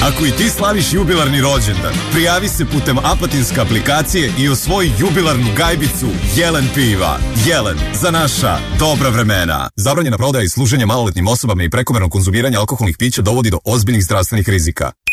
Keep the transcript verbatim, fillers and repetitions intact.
Ako i ti slaviš jubilarni rođendan, prijavi se putem Apatinske aplikacije i osvoji jubilarnu gajbicu Jelen piva. Jelen, za naša dobra vremena. Zabranjena prodaja i služenje maloletnim osobama i prekomerno konzumiranje alkoholnih pića dovodi do ozbiljnih zdravstvenih rizika.